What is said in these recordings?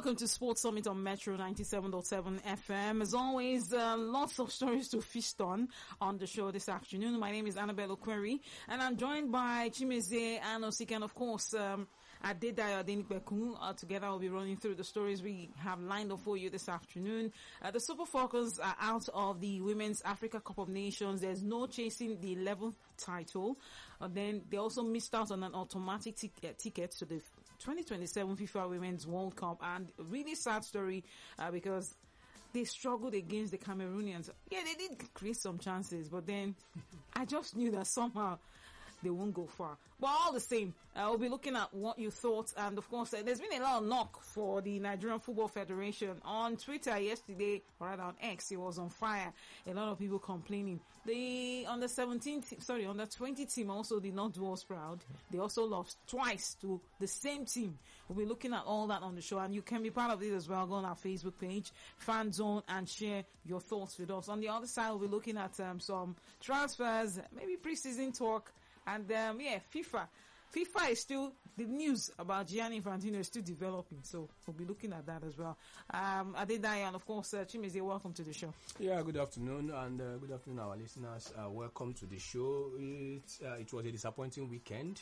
welcome to Sports Summit on Metro 97.7 FM. As always, lots of stories to feast on the show this afternoon. My name is Annabelle Okweri, and I'm joined by Chimeze Anosike and, of course, Adedayo Adenikbeku. Together we'll be running through the stories we have lined up for you this afternoon. The Super Falcons are out of the Women's Africa Cup of Nations. There's no chasing the 11th title. Then they also missed out on an automatic ticket to the 2027 FIFA Women's World Cup, and a really sad story because they struggled against the Cameroonians. Yeah, they did create some chances, but then I just knew that somehow they won't go far. But all the same, we'll be looking at what you thought. And of course, there's been a lot of knock for the Nigerian Football Federation. On Twitter yesterday, or rather on X, it was on fire. A lot of people complaining. The under 20 team also did not do us proud. They also lost twice to the same team. We'll be looking at all that on the show. And you can be part of it as well. Go on our Facebook page, Fan Zone, and share your thoughts with us. On the other side, we'll be looking at some transfers, maybe preseason talk. And FIFA is still, the news about Gianni Infantino is still developing, so we'll be looking at that as well. Adedayo, and of course, Chimeze, welcome to the show. Yeah, good afternoon, and good afternoon, our listeners. Welcome to the show. It was a disappointing weekend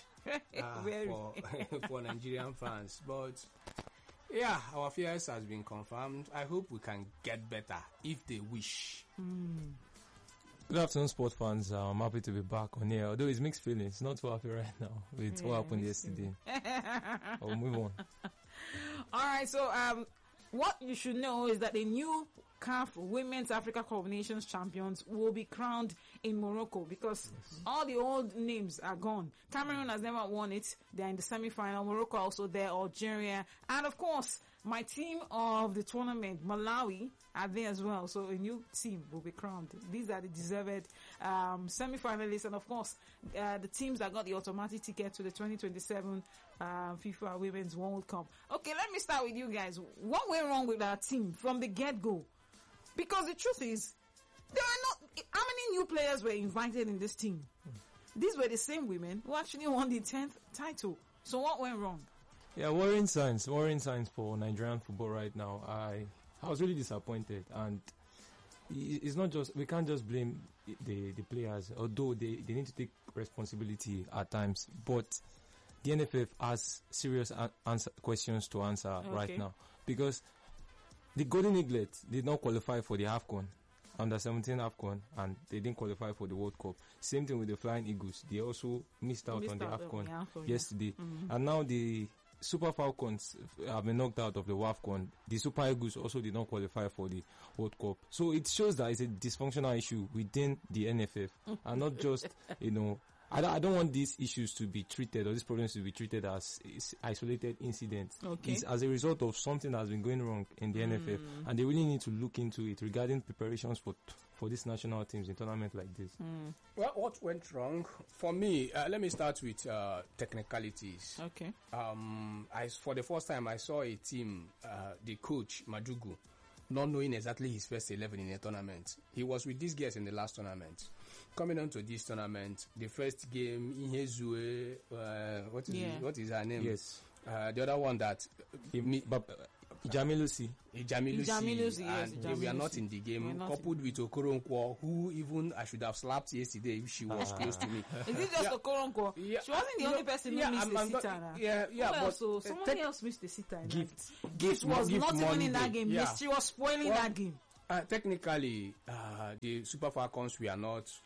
for Nigerian fans, but yeah, our fears has been confirmed. I hope we can get better if they wish. Good afternoon, sports fans. I'm happy to be back on here. Although it's mixed feelings, not too happy right now with what happened yesterday. I'll move on. All right, so what you should know is that the new CAF Women's Africa Cup of Nations champions will be crowned in Morocco because all the old names are gone. Cameroon has never won it. They're in the semi-final. Morocco also there, Algeria, and of course, my team of the tournament, Malawi, are there as well. So a new team will be crowned. These are the deserved semi-finalists, and of course, the teams that got the automatic ticket to the 2027 FIFA Women's World Cup. Okay, let me start with you guys. What went wrong with our team from the get-go? Because the truth is, there are not. How many new players were invited in this team? These were the same women who actually won the 10th title. So what went wrong? Yeah, worrying signs for Nigerian football right now. I was really disappointed, and it's not just, we can't just blame the players, although they need to take responsibility at times, but the NFF has serious questions to answer right now, because the Golden Eaglets did not qualify for the AFCON, under 17 AFCON, and they didn't qualify for the World Cup. Same thing with the Flying Eagles. They also missed out on the AFCON yesterday. Mm-hmm. And now the Super Falcons have been knocked out of the WAFCON. The Super Eagles also did not qualify for the World Cup. So it shows that it's a dysfunctional issue within the NFF and not just, I don't want these issues to be treated, or these problems to be treated as isolated incidents. Okay. It's as a result of something that has been going wrong in the NFF, and they really need to look into it regarding preparations for these national teams in tournaments like this. Well, what went wrong? For me, let me start with technicalities. Okay. For the first time, I saw a team, the coach, Madugu, not knowing exactly his first 11 in a tournament. He was with these guys in the last tournament. Coming on to this tournament, the first game, Ihezue, what is her name? Yes. The other one that Jamilusi, and they were not in the game, coupled with Okoronkwo, who even I should have slapped yesterday if she was close to me. Is it just Okoronkwo? Yeah, she wasn't the only person who missed the sitter. But so someone else missed the sitter. Gift was not even in that game. Yes, she was spoiling that game. Technically, the Super Falcons, we are not.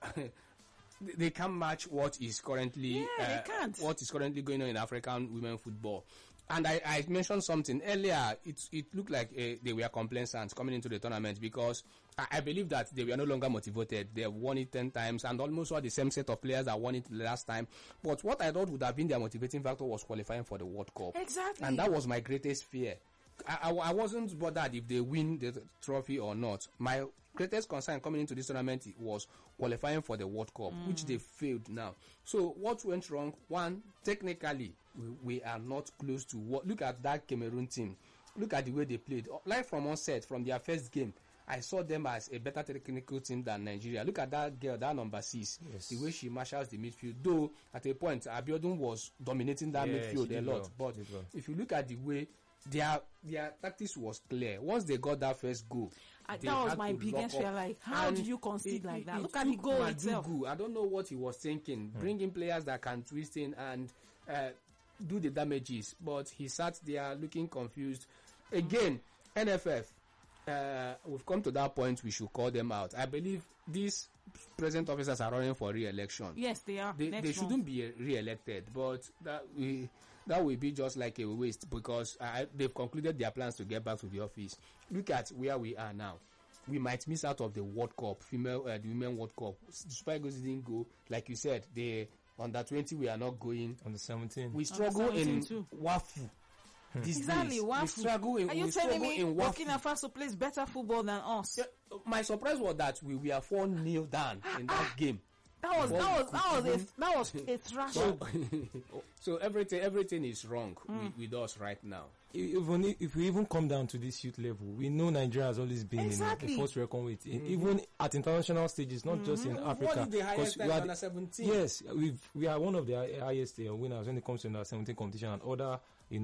They can't match what is currently what is currently going on in African women football. And I mentioned something earlier. It looked like they were complacent coming into the tournament, because I believe that they were no longer motivated. They have won it 10 times and almost all the same set of players that won it last time. But what I thought would have been their motivating factor was qualifying for the World Cup. Exactly. And that was my greatest fear. I wasn't bothered if they win the trophy or not. My greatest concern coming into this tournament was qualifying for the World Cup, which they failed now. So what went wrong? One, technically, we are not close to what. Look at that Cameroon team. Look at the way they played. Like from onset, from their first game, I saw them as a better technical team than Nigeria. Look at that girl, that number 6. Yes. The way she marshals the midfield. Though, at a point, Abiodun was dominating that midfield a lot. But if you look at the way their tactics was clear. Once they got that first goal, That they was had my to biggest lock fear. up. Like, how And do you concede like that? Look at took the goal itself. Madugu. I don't know what he was thinking. Bringing players that can twist in and do the damages, but he sat there looking confused. Again, NFF. We've come to that point. We should call them out. I believe these present officers are running for re-election. Yes, they are. They shouldn't be re-elected, but that will be just like a waste because they've concluded their plans to get back to the office. Look at where we are now. We might miss out of the World Cup, the Women World Cup. Super Eagles didn't go. Like you said, the under 20 we are not going. On the 17th. We struggle in too. Wafu. These Exactly, days. Wafu. We struggle in Are you we telling struggle me in Burkina Wafu. Faso plays better football than us? Yeah, my surprise was that we were 4-0 down in that game. That was a thrashing. So everything is wrong with us right now. If we even come down to this youth level, we know Nigeria has always been Exactly. a force to reckon with. Even at international stages, not just in Africa. What is the highest 'Cause time we are under 17? Yes, we are one of the highest winners when it comes to under 17 competition and other,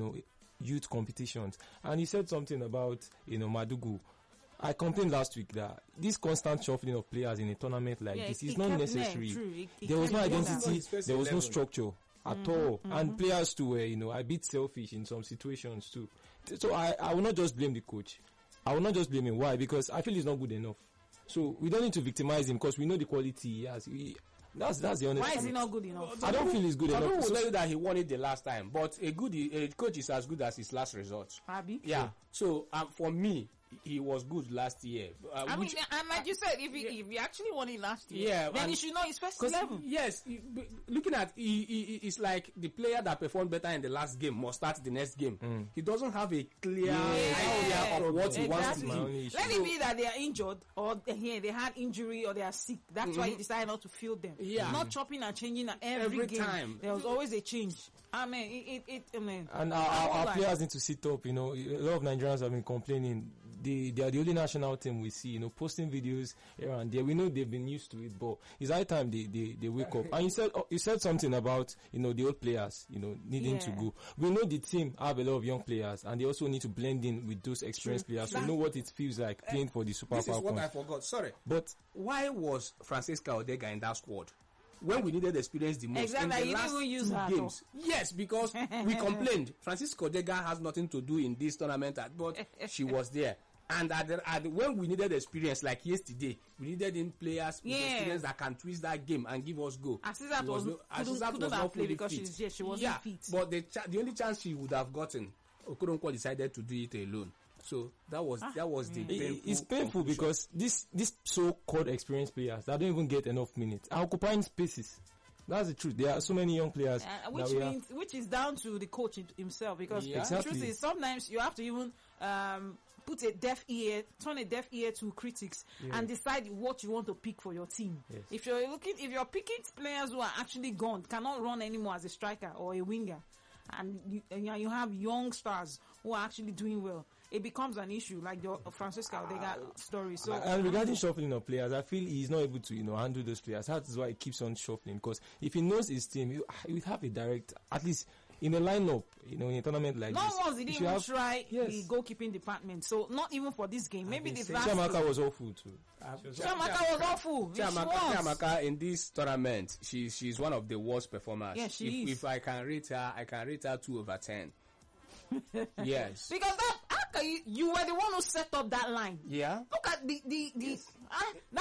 youth competitions. And he said something about, Madugu. I complained last week that this constant shuffling of players in a tournament like this is not necessary. There was no identity, there was no structure at all. And players too were, a bit selfish in some situations too. So I will not just blame the coach. I will not just blame him. Why? Because I feel he's not good enough. So we don't need to victimize him because we know the quality he has. That's the honest. Why is he not good enough? I don't feel he's good I enough. will tell you that he won it the last time, but a coach is as good as his last resort. Abi? Yeah. So for me, he was good last year. I mean, and like you said, if he actually won it last year, Yeah, then and- he should know his first 11. Yes, looking at it's like the player that performed better in the last game must start the next game. He doesn't have a clear idea of what he wants to My do. only issue. Let it be that they are injured or they had injury or they are sick. That's why he decided not to field them. Yeah. Not chopping and changing every Every game. time. There was always a change. I mean, I mean, And I won't our lie. players need to sit up. A lot of Nigerians have been complaining. They are the only national team we see, posting videos here and there. We know they've been used to it, but it's high time they wake up. And you said something about, the old players, needing to Yeah. go. We know the team have a lot of young players, and they also need to blend in with those experienced players to know what it feels like playing for the Super This is what I Falcons. forgot. Sorry. But Why was Francisca Odega in that squad? When we needed experience the most Exactly, in the you didn't last even use 2 her, games. Yes, because we complained. Francisco Odega has nothing to do in this tournament, but she was there. And when we needed experience, like yesterday, we needed in players with Yes. experience that can twist that game and give us go. Asisat She was couldn't not have played fully because fit. she wasn't Yeah, fit. but the only chance she would have gotten, Okoronkwo decided to do it alone. So that was the painful it's painful conclusion. because this so-called experienced players that don't even get enough minutes are occupying spaces. That's the truth. There are so many young players. Which is down to the coach himself, because Yeah. the truth Exactly. is sometimes you have to even turn a deaf ear to critics and decide what you want to pick for your team. Yes. If you're picking players who are actually gone, cannot run anymore as a striker or a winger, and you have young stars who are actually doing well, it becomes an issue, like the Francisca Odega story. So And regarding shuffling of players, I feel he's not able to, handle those players. That's why he keeps on shuffling. Because if he knows his team, he would have a direct, at least in a lineup, in a tournament like not this. once did he should even have- try Yes. the goalkeeping department. So not even for this game. Maybe the last Chiamaka was awful too. Chiamaka was awful. She was. Chiamaka in this tournament, she's one of the worst performers. Yeah, she is. If I can rate her 2/10. Yes. Because you were the one who set up that line. Yeah. Look at that